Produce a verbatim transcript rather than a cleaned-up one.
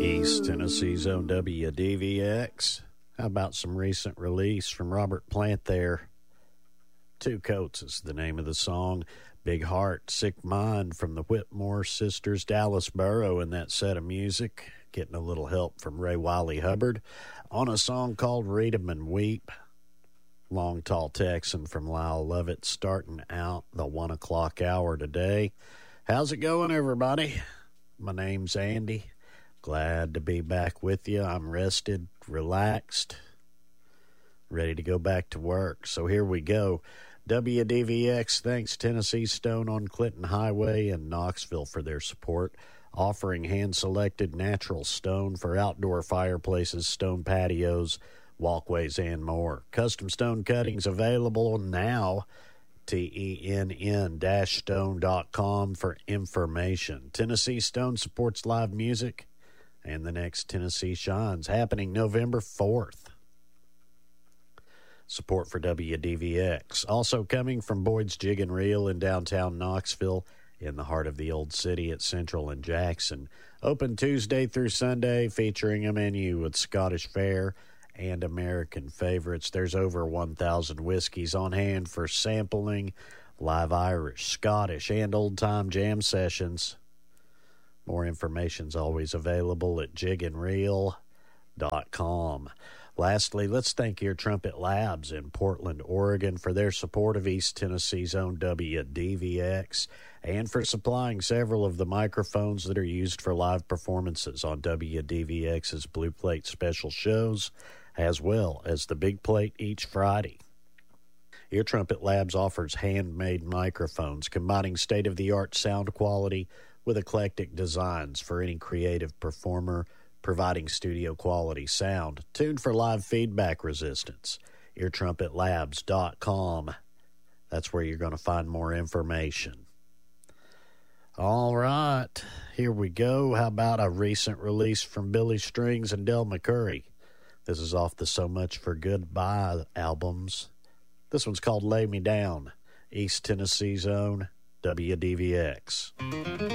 East Tennessee's own W D V X. How about some recent release from Robert Plant there? Two Coats is the name of the song. Big Heart, Sick Mind from the Whitmore Sisters. Dallas Burrow in that set of music. Getting a little help from Ray Wiley Hubbard on a song called Read 'em and Weep. Long Tall Texan from Lyle Lovett starting out the one o'clock hour today. How's it going, everybody? My name's Andy. Glad to be back with you. I'm rested, relaxed, ready to go back to work. So here we go. W D V X thanks Tennessee Stone on Clinton Highway and Knoxville for their support, offering hand-selected natural stone for outdoor fireplaces, stone patios, walkways, and more. Custom stone cuttings available now. T E N N stone dot com for information. Tennessee Stone supports live music and the next Tennessee Shines happening November fourth. Support for W D V X. Also coming from Boyd's Jig and Reel in downtown Knoxville, in the heart of the old city at Central and Jackson. Open Tuesday through Sunday, featuring a menu with Scottish fare and American favorites. There's over one thousand whiskeys on hand for sampling, live Irish, Scottish, and old-time jam sessions. More information's always available at jig and reel dot com. Lastly, let's thank Ear Trumpet Labs in Portland, Oregon for their support of East Tennessee's own W D V X and for supplying several of the microphones that are used for live performances on W D V X's Blue Plate special shows, as well as the Big Plate each Friday. Ear Trumpet Labs offers handmade microphones, combining state-of-the-art sound quality with eclectic designs for any creative performer, providing studio-quality sound, tuned for live feedback resistance. ear trumpet labs dot com. That's where you're going to find more information. All right, here we go. How about a recent release from Billy Strings and Del McCoury? This is off the So Much for Goodbye albums. This one's called Lay Me Down. East Tennessee's own W D V X.